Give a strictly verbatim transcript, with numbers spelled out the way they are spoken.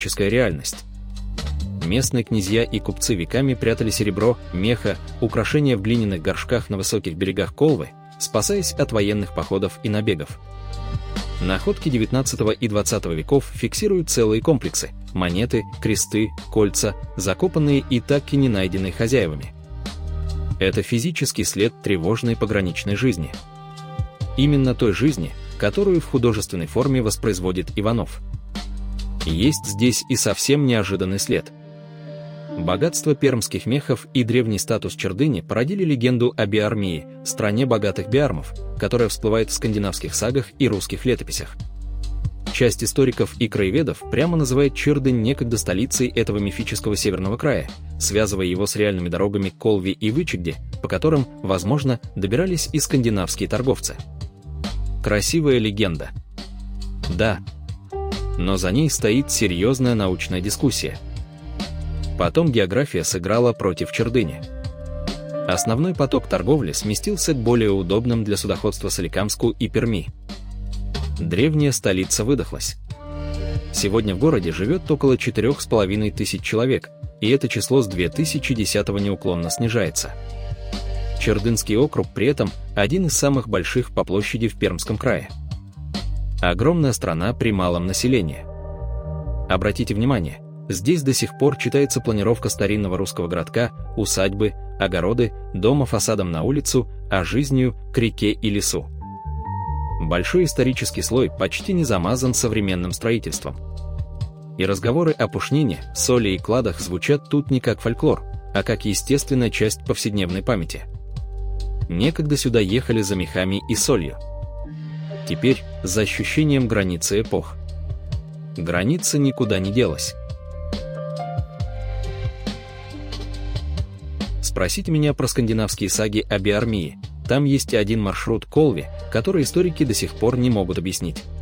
историческая реальность. Местные князья и купцы веками прятали серебро, меха, украшения в глиняных горшках на высоких берегах Колвы, спасаясь от военных походов и набегов. Находки девятнадцатого и двадцатого веков фиксируют целые комплексы – монеты, кресты, кольца, закопанные и так и не найденные хозяевами. Это физический след тревожной пограничной жизни. Именно той жизни, которую в художественной форме воспроизводит Иванов. Есть здесь и совсем неожиданный след. Богатство пермских мехов и древний статус Чердыни породили легенду о Биармии, стране богатых биармов, которая всплывает в скандинавских сагах и русских летописях. Часть историков и краеведов прямо называет Чердынь некогда столицей этого мифического северного края, связывая его с реальными дорогами к Колве и Вычегде, по которым, возможно, добирались и скандинавские торговцы. Красивая легенда. Да. Но за ней стоит серьезная научная дискуссия. Потом география сыграла против Чердыни. Основной поток торговли сместился к более удобным для судоходства Соликамску и Перми. Древняя столица выдохлась. Сегодня в городе живет около четырёх с половиной тысяч человек, и это число с две тысячи десятого неуклонно снижается. Чердынский округ при этом один из самых больших по площади в Пермском крае. Огромная страна при малом населении. Обратите внимание, здесь до сих пор читается планировка старинного русского городка, усадьбы, огороды, дома фасадом на улицу, а жизнью к реке и лесу. Большой исторический слой почти не замазан современным строительством. И разговоры о пушнине, соли и кладах звучат тут не как фольклор, а как естественная часть повседневной памяти. Некогда сюда ехали за мехами и солью. Теперь за ощущением границы эпох. Граница никуда не делась. Спросите меня про скандинавские саги о Биармии. Там есть один маршрут к Колве, который историки до сих пор не могут объяснить.